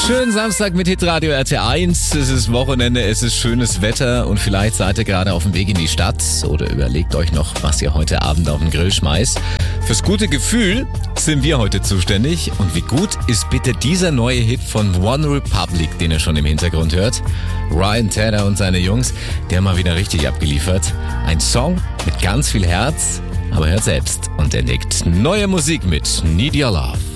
Schönen Samstag mit Hitradio RT1. Es ist Wochenende, es ist schönes Wetter und vielleicht seid ihr gerade auf dem Weg in die Stadt oder überlegt euch noch, was ihr heute Abend auf den Grill schmeißt. Fürs gute Gefühl sind wir heute zuständig. Und wie gut ist bitte dieser neue Hit von One Republic, den ihr schon im Hintergrund hört? Ryan Tedder und seine Jungs, der haben mal wieder richtig abgeliefert. Ein Song mit ganz viel Herz, aber hört selbst und entdeckt neue Musik mit Need Your Love.